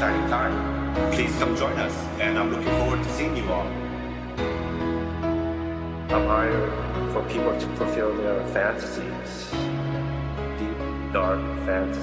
exciting time. Please come join us, and I'm looking forward to seeing you all. I'm hired for people to fulfill their fantasies, deep, dark fantasies.